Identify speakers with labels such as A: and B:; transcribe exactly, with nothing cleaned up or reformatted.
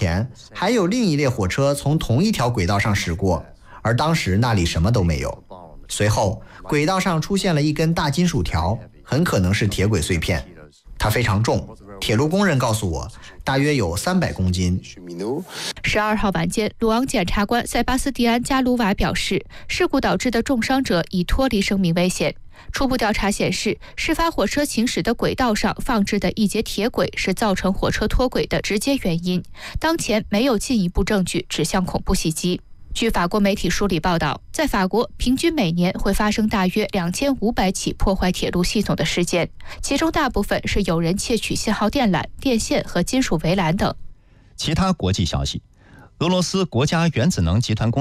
A: 前，还有另一列火车从同一条轨道上驶过，而当时那里什么都没有。随后，轨道上出现了一根大金属条，很可能是铁轨碎片。它非常重，铁路工人告诉我，大约有三百公斤。
B: 十二号晚间，鲁昂检察官塞巴斯蒂安·加卢瓦表示，事故导致的重伤者已脱离生命危险。初步调查显示，事发火车行驶的轨道上放置的一节铁轨是造成火车脱轨的直接原因。当前没有进一步证据指向恐怖袭击。据法国媒体梳理报道，在法国平均每年会发生大约两千五百起破坏铁路系统的事件，其中大部分是有人窃取信号电缆、电线和金属围栏等。
C: 其他国际消息，俄罗斯国家原子能集团公